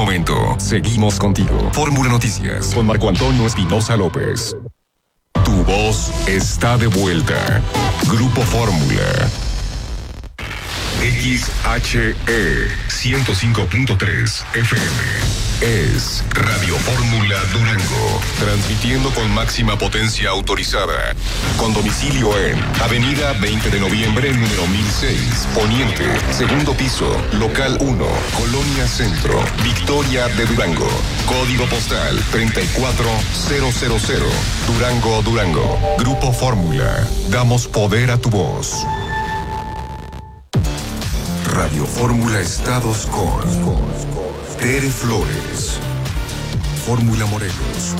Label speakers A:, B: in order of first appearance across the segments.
A: momento. Seguimos contigo. Fórmula Noticias con Marco Antonio Espinosa López. Tu voz está de vuelta. Grupo Fórmula. XHE 105.3 FM. Es Radio Fórmula Durango, transmitiendo con máxima potencia autorizada, con domicilio en Avenida 20 de Noviembre, número 1006, Poniente, segundo piso, local 1, Colonia Centro, Victoria de Durango, código postal 34000, Durango, Durango. Grupo Fórmula, damos poder a tu voz. Radio Fórmula Estados con Tere Flores, Fórmula Morelos.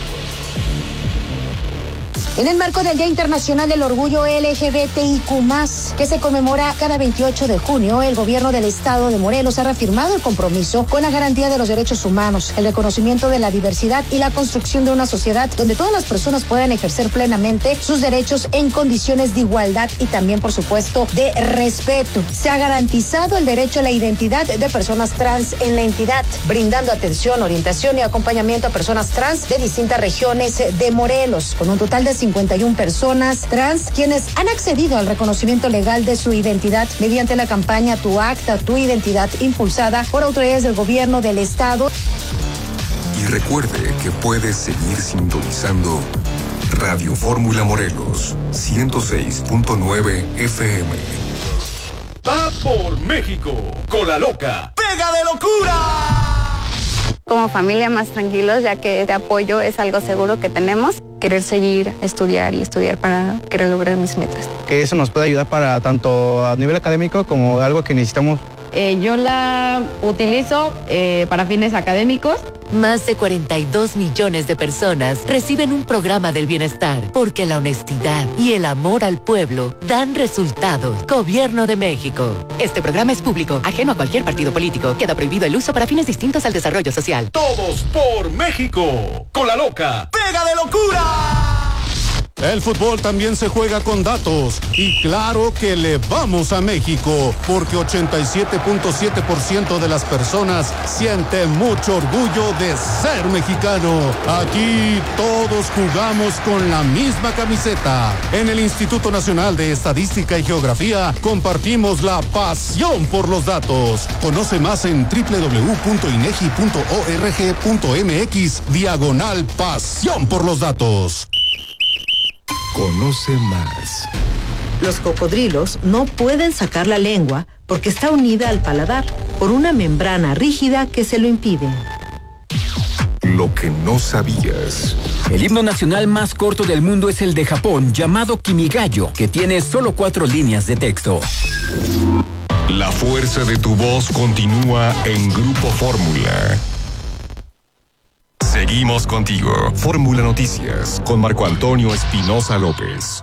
B: En el marco del Día Internacional del Orgullo LGBTIQ+, que se conmemora cada 28 de junio, el gobierno del estado de Morelos ha reafirmado el compromiso con la garantía de los derechos humanos, el reconocimiento de la diversidad y la construcción de una sociedad donde todas las personas puedan ejercer plenamente sus derechos en condiciones de igualdad y también, por supuesto, de respeto. Se ha garantizado el derecho a la identidad de personas trans en la entidad, brindando atención, orientación y acompañamiento a personas trans de distintas regiones de Morelos, con un total de 51 personas trans quienes han accedido al reconocimiento legal de su identidad mediante la campaña Tu Acta, Tu Identidad, impulsada por autoridades del gobierno del estado.
A: Y recuerde que puede seguir sintonizando Radio Fórmula Morelos 106.9 FM.
C: Va por México con la loca. ¡Pega de locura!
D: Como familia más tranquilos, ya que de apoyo es algo seguro que tenemos. Querer seguir, estudiar para querer lograr mis metas.
E: Que eso nos puede ayudar para tanto a nivel académico como algo que necesitamos.
F: Yo la utilizo para fines académicos.
G: Más de 42 millones de personas reciben un programa del bienestar porque la honestidad y el amor al pueblo dan resultados. Gobierno de México. Este programa es público, ajeno a cualquier partido político. Queda prohibido el uso para fines distintos al desarrollo social.
C: Todos por México con la loca. ¡Pega de locura!
H: El fútbol también se juega con datos y claro que le vamos a México porque 87.7% de las personas siente mucho orgullo de ser mexicano. Aquí todos jugamos con la misma camiseta. En el Instituto Nacional de Estadística y Geografía compartimos la pasión por los datos. Conoce más en www.inegi.org.mx/pasión por los datos.
A: Conoce más.
I: Los cocodrilos no pueden sacar la lengua porque está unida al paladar por una membrana rígida que se lo impide.
A: Lo que no sabías.
J: El himno nacional más corto del mundo es el de Japón, llamado Kimigayo, que tiene solo 4 líneas de texto.
A: La fuerza de tu voz continúa en Grupo Fórmula. Seguimos contigo. Fórmula Noticias con Marco Antonio Espinosa López.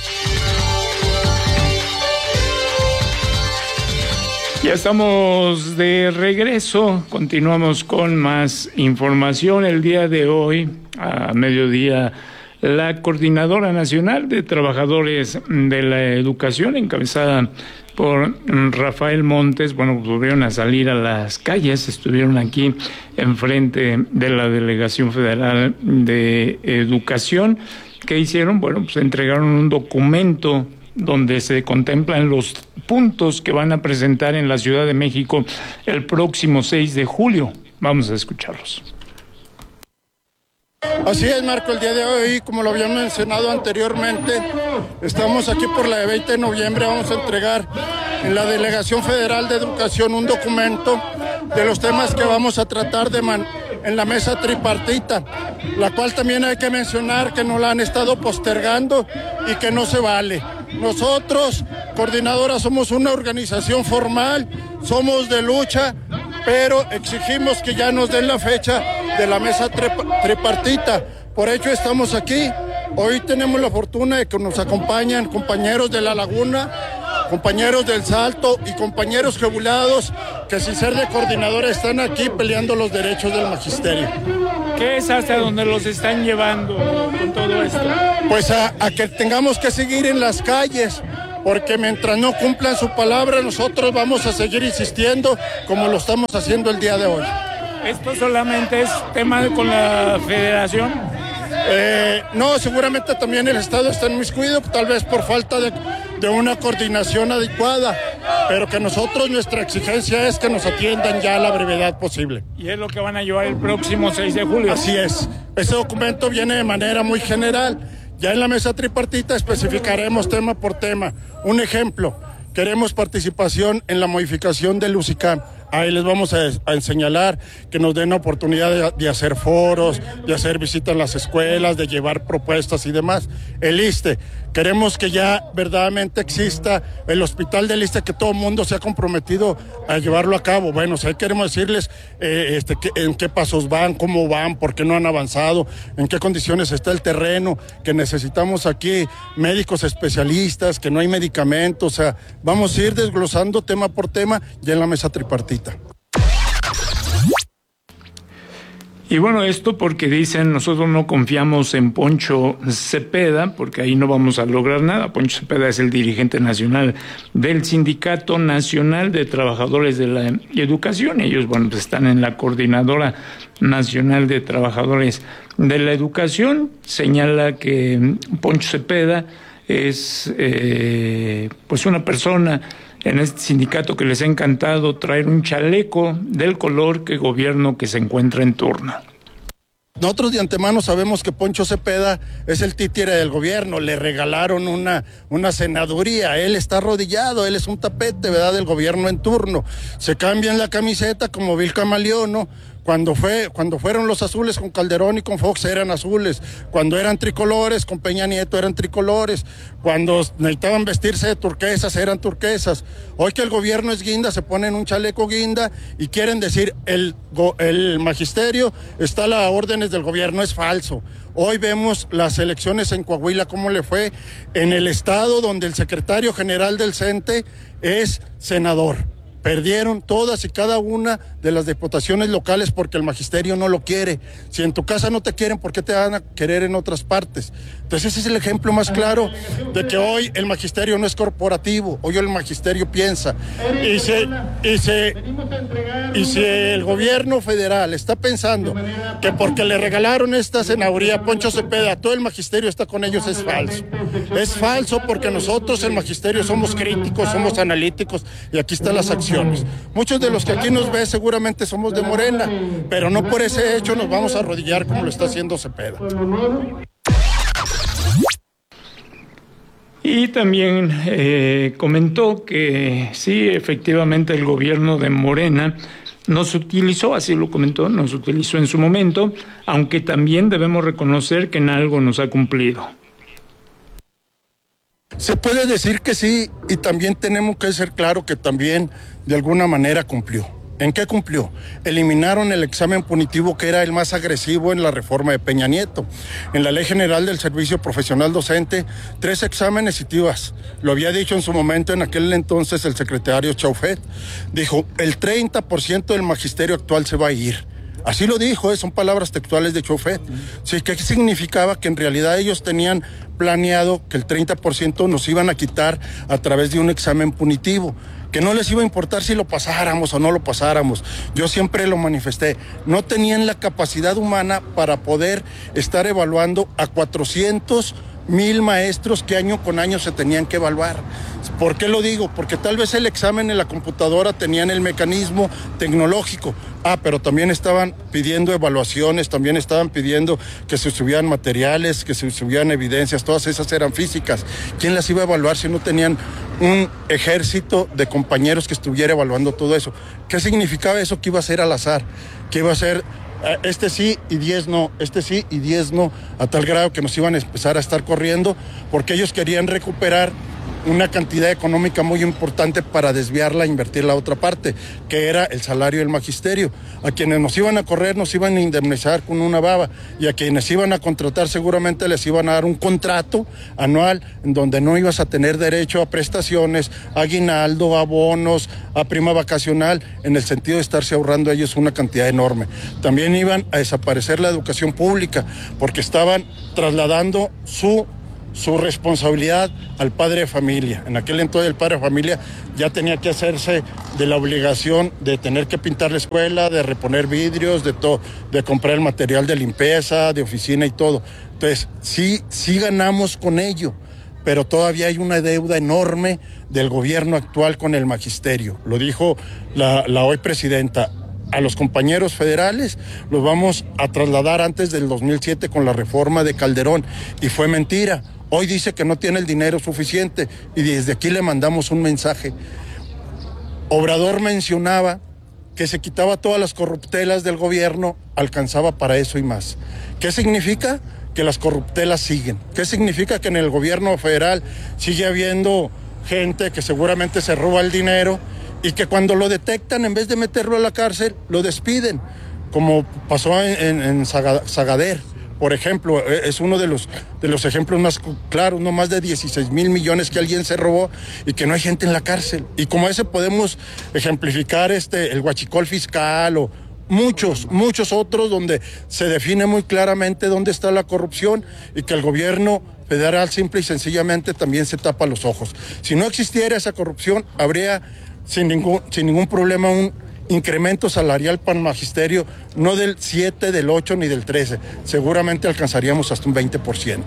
K: Ya estamos de regreso. Continuamos con más información. El día de hoy, a mediodía, la Coordinadora Nacional de Trabajadores de la Educación, encabezada por Rafael Montes, volvieron a salir a las calles, estuvieron aquí enfrente de la Delegación Federal de Educación. ¿Qué hicieron? Entregaron un documento donde se contemplan los puntos que van a presentar en la Ciudad de México el próximo 6 de julio. Vamos a escucharlos.
L: Así es, Marco, el día de hoy, como lo había mencionado anteriormente, estamos aquí por la de 20 de noviembre, vamos a entregar en la Delegación Federal de Educación un documento de los temas que vamos a tratar en la mesa tripartita, la cual también hay que mencionar que no la han estado postergando y que no se vale. Nosotros, coordinadora, somos una organización formal, somos de lucha, pero exigimos que ya nos den la fecha de la mesa tripartita. Por ello estamos aquí. Hoy tenemos la fortuna de que nos acompañan compañeros de La Laguna, compañeros del Salto y compañeros jubilados que sin ser de coordinadora están aquí peleando los derechos del magisterio.
K: ¿Qué es hasta donde los están llevando con todo esto?
L: Pues a que tengamos que seguir en las calles, porque mientras no cumplan su palabra, nosotros vamos a seguir insistiendo como lo estamos haciendo el día de hoy.
K: ¿Esto solamente es tema con la federación?
L: No, seguramente también el Estado está inmiscuido, tal vez por falta de una coordinación adecuada, pero que nosotros, nuestra exigencia es que nos atiendan ya a la brevedad posible.
K: Y es lo que van a llevar el próximo 6 de julio.
L: Así es. Ese documento viene de manera muy general. Ya en la mesa tripartita especificaremos tema por tema. Un ejemplo, queremos participación en la modificación del UCICAM. Ahí les vamos a señalar que nos den la oportunidad de hacer foros, de hacer visitas en las escuelas, de llevar propuestas y demás. El ISSSTE, queremos que ya verdaderamente exista el hospital del ISSSTE, que todo el mundo se ha comprometido a llevarlo a cabo. Bueno, ahí queremos decirles en qué pasos van, cómo van, por qué no han avanzado, en qué condiciones está el terreno, que necesitamos aquí médicos especialistas, que no hay medicamentos. O sea, vamos a ir desglosando tema por tema ya en la mesa tripartita.
K: Y bueno, esto porque dicen, nosotros no confiamos en Poncho Cepeda, porque ahí no vamos a lograr nada. Poncho Cepeda es el dirigente nacional del Sindicato Nacional de Trabajadores de la Educación. Ellos, bueno, pues están en la Coordinadora Nacional de Trabajadores de la Educación. Señala que Poncho Cepeda es pues una persona en este sindicato que les ha encantado traer un chaleco del color que gobierno que se encuentra en turno.
L: Nosotros de antemano sabemos que Poncho Cepeda es el títere del gobierno, le regalaron una senaduría, él está arrodillado, él es un tapete, ¿verdad?, del gobierno en turno. Se cambian la camiseta como vil camaleón, ¿no? Cuando fueron los azules con Calderón y con Fox eran azules, cuando eran tricolores con Peña Nieto eran tricolores, cuando necesitaban vestirse de turquesas eran turquesas. Hoy que el gobierno es guinda se ponen un chaleco guinda y quieren decir el magisterio está a las órdenes del gobierno. Es falso. Hoy vemos las elecciones en Coahuila, cómo le fue en el estado donde el secretario general del CENTE es senador. Perdieron todas y cada una de las diputaciones locales porque el magisterio no lo quiere. Si en tu casa no te quieren, ¿por qué te van a querer en otras partes? Entonces ese es el ejemplo más claro de que hoy el magisterio no es corporativo, hoy el magisterio piensa. Y si el gobierno federal está pensando que porque le regalaron esta senaduría a Poncho Cepeda, todo el magisterio está con ellos, es falso. Es falso porque nosotros el magisterio somos críticos, somos analíticos y aquí están las acciones. Muchos de los que aquí nos ven seguramente somos de Morena, pero no por ese hecho nos vamos a arrodillar como lo está haciendo Cepeda.
K: Y también comentó que sí, efectivamente el gobierno de Morena nos utilizó, así lo comentó, nos utilizó en su momento, aunque también debemos reconocer que en algo nos ha cumplido.
L: Se puede decir que sí, y también tenemos que ser claro que también de alguna manera cumplió. ¿En qué cumplió? Eliminaron el examen punitivo, que era el más agresivo en la reforma de Peña Nieto. En la Ley General del Servicio Profesional Docente, 3 exámenes citivas. Lo había dicho en su momento, en aquel entonces, el secretario Chaufet. Dijo, el 30% del magisterio actual se va a ir. Así lo dijo, son palabras textuales de Chaufet. Sí, ¿qué significaba? Que en realidad ellos tenían planeado que el 30% nos iban a quitar a través de un examen punitivo, que no les iba a importar si lo pasáramos o no lo pasáramos. Yo siempre lo manifesté. No tenían la capacidad humana para poder estar evaluando a 400,000 maestros que año con año se tenían que evaluar. ¿Por qué lo digo? Porque tal vez el examen en la computadora tenían el mecanismo tecnológico. Pero también estaban pidiendo evaluaciones, también estaban pidiendo que se subieran materiales, que se subieran evidencias, todas esas eran físicas. ¿Quién las iba a evaluar si no tenían un ejército de compañeros que estuviera evaluando todo eso? ¿Qué significaba eso? Que iba a ser al azar, que iba a ser este sí y 10 no, este sí y 10 no, a tal grado que nos iban a empezar a estar corriendo porque ellos querían recuperar una cantidad económica muy importante para desviarla e invertirla a otra parte, que era el salario del magisterio. A quienes nos iban a correr nos iban a indemnizar con una baba, y a quienes iban a contratar seguramente les iban a dar un contrato anual en donde no ibas a tener derecho a prestaciones, a aguinaldo, a bonos, a prima vacacional, en el sentido de estarse ahorrando a ellos una cantidad enorme. También iban a desaparecer la educación pública porque estaban trasladando su su responsabilidad al padre de familia. En aquel entonces el padre de familia ya tenía que hacerse de la obligación de tener que pintar la escuela, de reponer vidrios, de todo, de comprar el material de limpieza, de oficina y todo. Entonces, sí ganamos con ello, pero todavía hay una deuda enorme del gobierno actual con el magisterio. Lo dijo la hoy presidenta. A los compañeros federales los vamos a trasladar antes del 2007 con la reforma de Calderón, y fue mentira. Hoy dice que no tiene el dinero suficiente y desde aquí le mandamos un mensaje. Obrador mencionaba que se quitaba todas las corruptelas del gobierno, alcanzaba para eso y más. ¿Qué significa? Que las corruptelas siguen. ¿Qué significa? Que en el gobierno federal sigue habiendo gente que seguramente se roba el dinero y que cuando lo detectan, en vez de meterlo a la cárcel, lo despiden, como pasó en Sagader, por ejemplo. Es uno de los ejemplos más claros, no más de 16,000 millones que alguien se robó y que no hay gente en la cárcel. Y como ese podemos ejemplificar el huachicol fiscal o muchos otros donde se define muy claramente dónde está la corrupción y que el gobierno federal simple y sencillamente también se tapa los ojos. Si no existiera esa corrupción, habría sin ningún problema un incremento salarial para el magisterio, no del 7, del 8 ni del 13. Seguramente alcanzaríamos hasta un 20%.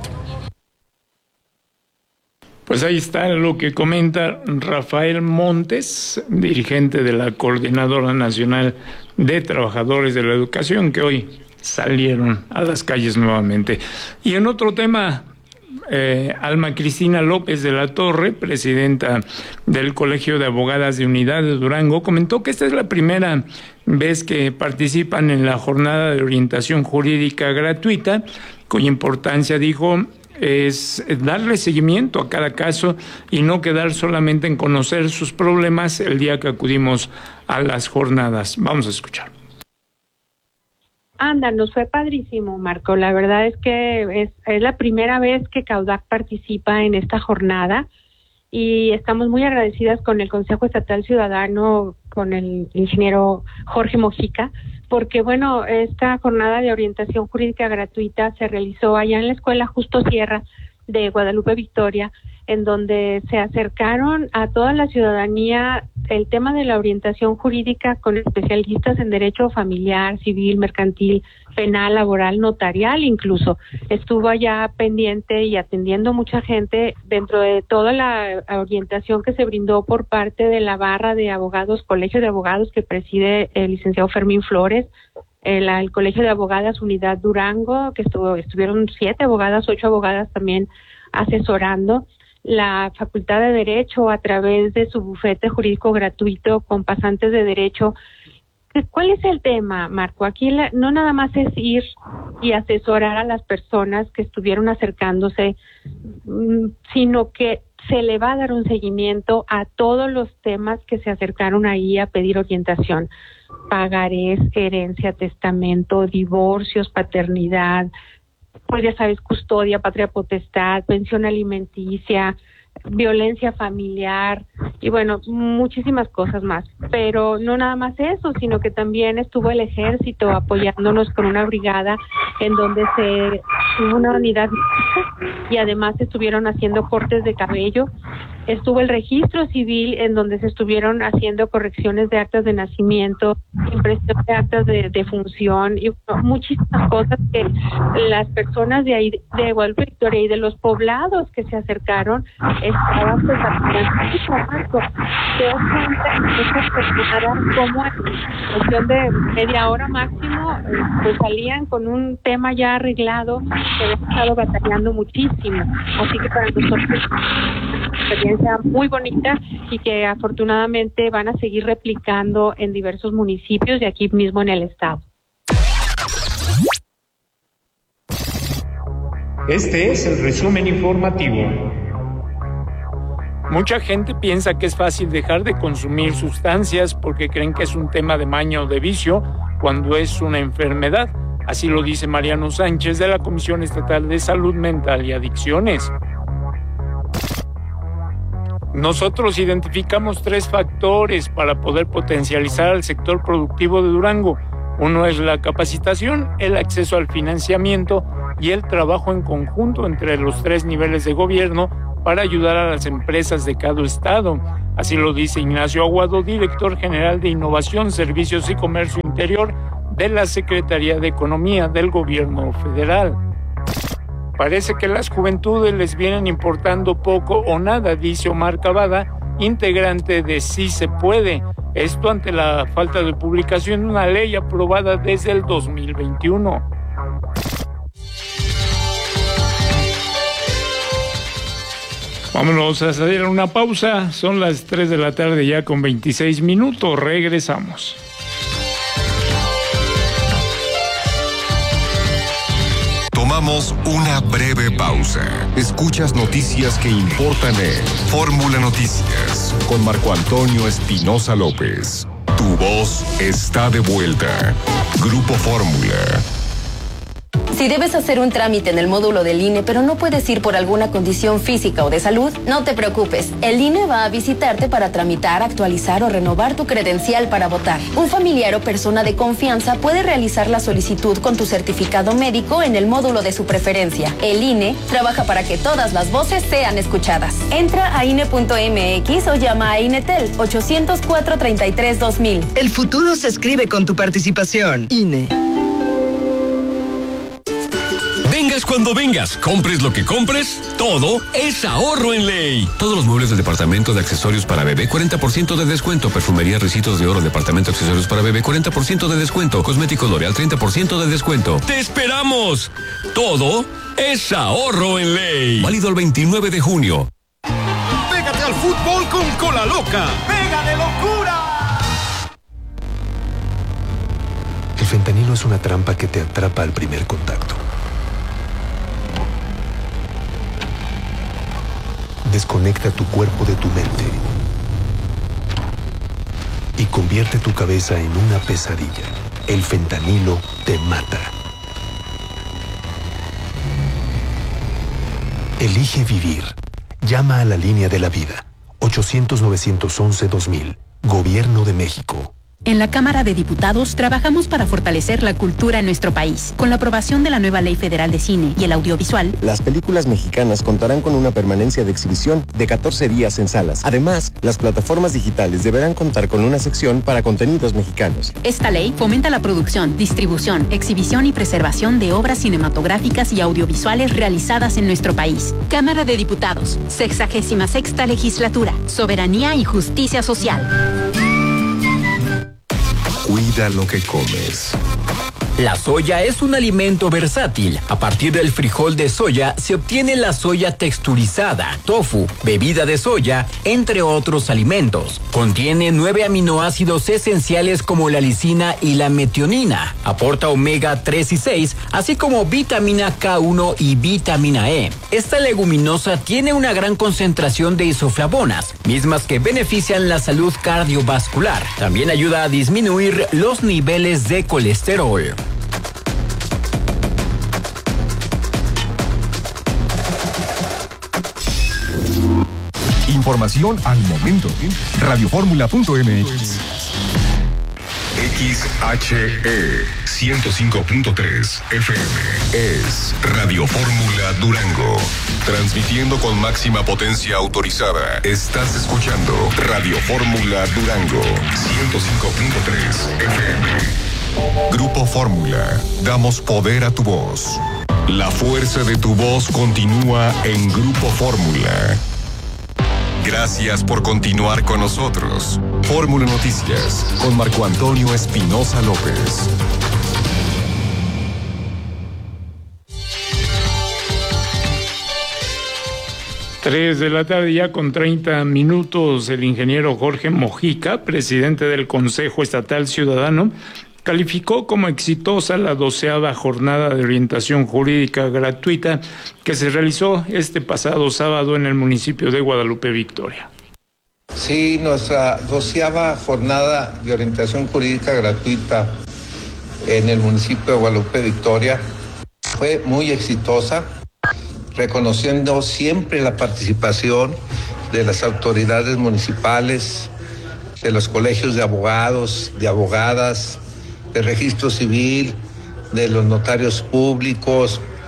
K: Pues ahí está lo que comenta Rafael Montes, dirigente de la Coordinadora Nacional de Trabajadores de la Educación, que hoy salieron a las calles nuevamente. Y en otro tema, Alma Cristina López de la Torre, presidenta del Colegio de Abogadas de Unidad de Durango, comentó que esta es la primera vez que participan en la jornada de orientación jurídica gratuita, cuya importancia, dijo, es darle seguimiento a cada caso y no quedar solamente en conocer sus problemas el día que acudimos a las jornadas. Vamos a escuchar.
M: Nos fue padrísimo, Marco. La verdad es que es la primera vez que CAUDAC participa en esta jornada y estamos muy agradecidas con el Consejo Estatal Ciudadano, con el ingeniero Jorge Mojica, porque bueno, esta jornada de orientación jurídica gratuita se realizó allá en la Escuela Justo Sierra de Guadalupe Victoria, en donde se acercaron a toda la ciudadanía el tema de la orientación jurídica con especialistas en derecho familiar, civil, mercantil, penal, laboral, notarial incluso. Estuvo allá pendiente y atendiendo mucha gente dentro de toda la orientación que se brindó por parte de la barra de abogados, Colegio de Abogados que preside el licenciado Fermín Flores, el Colegio de Abogadas Unidad Durango, que estuvieron 7 abogadas, 8 abogadas también asesorando, la Facultad de Derecho a través de su bufete jurídico gratuito con pasantes de derecho. ¿Cuál es el tema, Marco? Aquí no nada más es ir y asesorar a las personas que estuvieron acercándose, sino que se le va a dar un seguimiento a todos los temas que se acercaron ahí a pedir orientación. Pagarés, herencia, testamento, divorcios, paternidad, pues ya sabes, custodia, patria potestad, pensión alimenticia, violencia familiar y bueno, muchísimas cosas más. Pero no nada más eso, sino que también estuvo el ejército apoyándonos con una brigada en donde se tuvo una unidad y además estuvieron haciendo cortes de cabello. Estuvo el registro civil en donde se estuvieron haciendo correcciones de actas de nacimiento, impresión de actas de defunción y bueno, muchísimas cosas que las personas de ahí, de Guadalupe Victoria y de los poblados que se acercaron, estaban pues Marco. Te das cuenta en estas jornadas como en cuestión de media hora máximo, pues salían con un tema ya arreglado que habían estado batallando muchísimo. Así que para nosotros es una experiencia muy bonita y que afortunadamente van a seguir replicando en diversos municipios de aquí mismo en el estado.
K: Este es el resumen informativo. Mucha gente piensa que es fácil dejar de consumir sustancias porque creen que es un tema de maña o de vicio, cuando es una enfermedad. Así lo dice Mariano Sánchez de la Comisión Estatal de Salud Mental y Adicciones. Nosotros identificamos 3 factores para poder potencializar al sector productivo de Durango. Uno es la capacitación, el acceso al financiamiento y el trabajo en conjunto entre los 3 niveles de gobierno para ayudar a las empresas de cada estado. Así lo dice Ignacio Aguado, director general de Innovación, Servicios y Comercio Interior de la Secretaría de Economía del Gobierno Federal. Parece que las juventudes les vienen importando poco o nada, dice Omar Cavada, integrante de Sí Se Puede. Esto ante la falta de publicación de una ley aprobada desde el 2021. Vámonos a hacer una pausa. Son las 3 de la tarde ya con 26 minutos. Regresamos.
A: Tomamos una breve pausa. Escuchas noticias que importan en Fórmula Noticias con Marco Antonio Espinosa López. Tu voz está de vuelta. Grupo Fórmula.
N: Si debes hacer un trámite en el módulo del INE, pero no puedes ir por alguna condición física o de salud, no te preocupes. El INE va a visitarte para tramitar, actualizar o renovar tu credencial para votar. Un familiar o persona de confianza puede realizar la solicitud con tu certificado médico en el módulo de su preferencia. El INE trabaja para que todas las voces sean escuchadas. Entra a INE.mx o llama a INETEL 800-433-2000.
O: El futuro se escribe con tu participación. INE.
P: Vengas cuando vengas, compres lo que compres, todo es ahorro en Ley. Todos los muebles del departamento de accesorios para bebé, 40% de descuento. Perfumería Ricitos de Oro, departamento de accesorios para bebé, 40% de descuento. Cosméticos L'Oreal, 30% de descuento. ¡Te esperamos! Todo es ahorro en Ley. Válido el 29 de junio.
C: Pégate al fútbol con Cola Loca. ¡Pega de locura!
Q: El fentanilo es una trampa que te atrapa al primer contacto. Desconecta tu cuerpo de tu mente y convierte tu cabeza en una pesadilla. El fentanilo te mata. Elige vivir. Llama a la línea de la vida. 800-911-2000. Gobierno de México.
R: En la Cámara de Diputados trabajamos para fortalecer la cultura en nuestro país. Con la aprobación de la nueva Ley Federal de Cine y el Audiovisual,
S: las películas mexicanas contarán con una permanencia de exhibición de 14 días en salas. Además, las plataformas digitales deberán contar con una sección para contenidos mexicanos.
R: Esta ley fomenta la producción, distribución, exhibición y preservación de obras cinematográficas y audiovisuales realizadas en nuestro país. Cámara de Diputados, 66ª Legislatura, Soberanía y Justicia Social.
A: Cuida lo que comes.
J: La soya es un alimento versátil. A partir del frijol de soya se obtiene la soya texturizada, tofu, bebida de soya, entre otros alimentos. Contiene 9 aminoácidos esenciales como la lisina y la metionina. Aporta omega 3 y 6, así como vitamina K1 y vitamina E. Esta leguminosa tiene una gran concentración de isoflavonas, mismas que benefician la salud cardiovascular. También ayuda a disminuir los niveles de colesterol.
A: Información al momento. Radioformula.mx. XHE 105.3 FM es Radio Fórmula Durango. Transmitiendo con máxima potencia autorizada. Estás escuchando Radio Fórmula Durango 105.3 FM. Grupo Fórmula. Damos poder a tu voz. La fuerza de tu voz continúa en Grupo Fórmula. Gracias por continuar con nosotros. Fórmula Noticias con Marco Antonio Espinosa López.
K: Tres de la tarde ya con 30 minutos. El ingeniero Jorge Mojica, presidente del Consejo Estatal Ciudadano, calificó como exitosa la 12ª jornada de orientación jurídica gratuita que se realizó este pasado sábado en el municipio de Guadalupe Victoria.
T: Sí, nuestra 12ª jornada de orientación jurídica gratuita en el municipio de Guadalupe Victoria fue muy exitosa, reconociendo siempre la participación de las autoridades municipales, de los colegios de abogados, de abogadas, de registro civil, de los notarios públicos,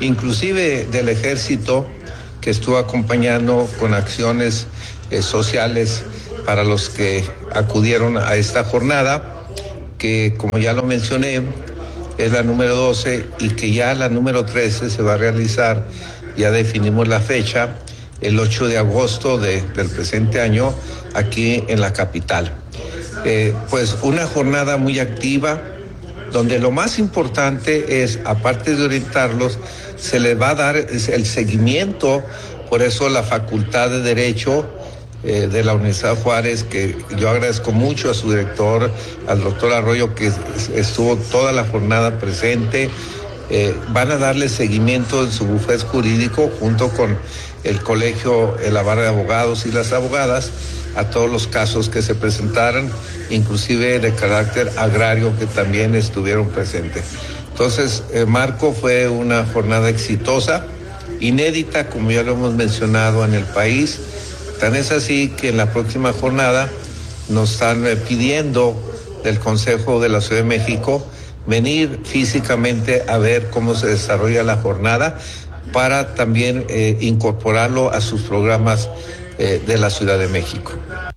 T: inclusive del ejército, que estuvo acompañando con acciones sociales para los que acudieron a esta jornada, que como ya lo mencioné, es la número 12 y que ya la número 13 se va a realizar, ya definimos la fecha, el 8 de agosto del presente año, aquí en la capital. Pues una jornada muy activa, donde lo más importante es, aparte de orientarlos, se les va a dar el seguimiento. Por eso la Facultad de Derecho de la Universidad Juárez, que yo agradezco mucho a su director, al doctor Arroyo, que estuvo toda la jornada presente, van a darle seguimiento en su bufete jurídico junto con el colegio, la barra de abogados y las abogadas, a todos los casos que se presentaran, inclusive de carácter agrario, que también estuvieron presentes. Entonces, Marco, fue una jornada exitosa, inédita, como ya lo hemos mencionado, en el país. Tan es así que en la próxima jornada nos están pidiendo del Consejo de la Ciudad de México venir físicamente a ver cómo se desarrolla la jornada, para también incorporarlo a sus programas de la Ciudad de México.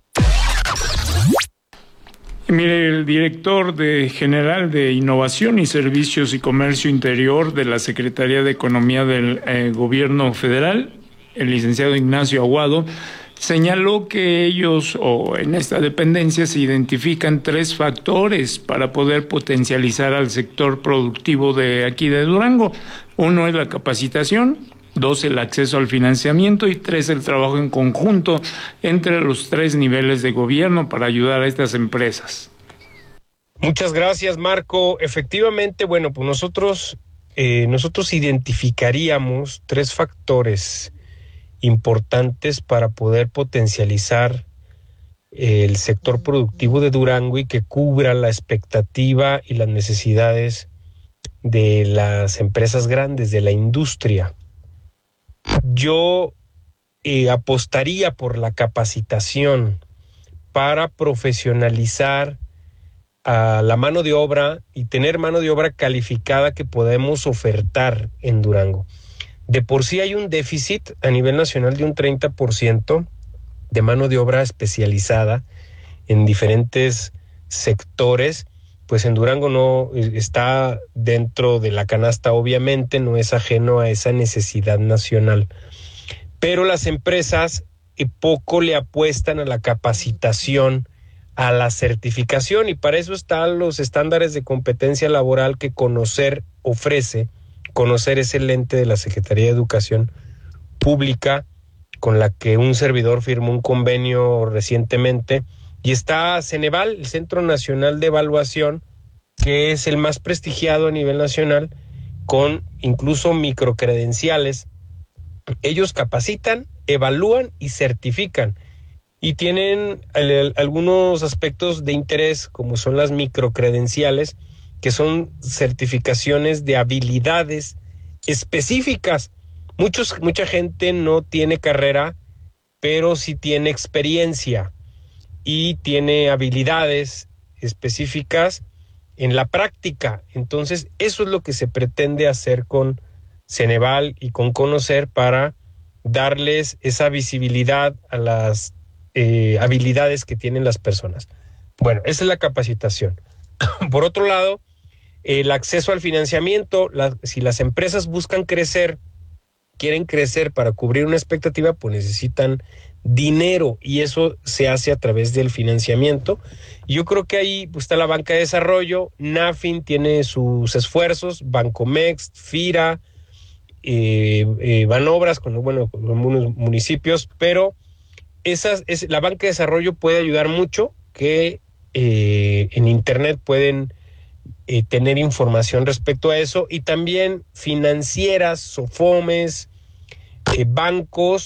K: Mire, el director general de Innovación y Servicios y Comercio Interior de la Secretaría de Economía del Gobierno Federal, el licenciado Ignacio Aguado, señaló que ellos, o en esta dependencia, se identifican 3 factores para poder potencializar al sector productivo de aquí de Durango. 1 es la capacitación, 2 el acceso al financiamiento y 3 el trabajo en conjunto entre los 3 niveles de gobierno para ayudar a estas empresas.
U: Muchas gracias, Marco. Efectivamente, bueno, pues nosotros identificaríamos 3 factores importantes para poder potencializar el sector productivo de Durango y que cubra la expectativa y las necesidades de las empresas grandes, de la industria. Yo apostaría por la capacitación para profesionalizar a la mano de obra y tener mano de obra calificada que podemos ofertar en Durango. De por sí hay un déficit a nivel nacional de un 30% de mano de obra especializada en diferentes sectores. Pues en Durango no está dentro de la canasta, obviamente, no es ajeno a esa necesidad nacional. Pero las empresas poco le apuestan a la capacitación, a la certificación, y para eso están los estándares de competencia laboral que Conocer ofrece. Conocer es el ente de la Secretaría de Educación Pública con la que un servidor firmó un convenio recientemente, y está Ceneval, el Centro Nacional de Evaluación, que es el más prestigiado a nivel nacional, con incluso microcredenciales. Ellos capacitan, evalúan y certifican, y tienen algunos aspectos de interés, como son las microcredenciales, que son certificaciones de habilidades específicas. Mucha gente no tiene carrera, pero sí tiene experiencia y tiene habilidades específicas en la práctica. Entonces, eso es lo que se pretende hacer con Ceneval y con Conocer, para darles esa visibilidad a las habilidades que tienen las personas. Bueno, esa es la capacitación. Por otro lado, el acceso al financiamiento. Si las empresas buscan crecer, quieren crecer para cubrir una expectativa, pues necesitan dinero, y eso se hace a través del financiamiento. Y yo creo que ahí pues, está la banca de desarrollo. NAFIN tiene sus esfuerzos, Bancomext, FIRA, Banobras con algunos municipios, pero la banca de desarrollo puede ayudar mucho, que en internet pueden tener información respecto a eso, y también financieras, SOFOMES, bancos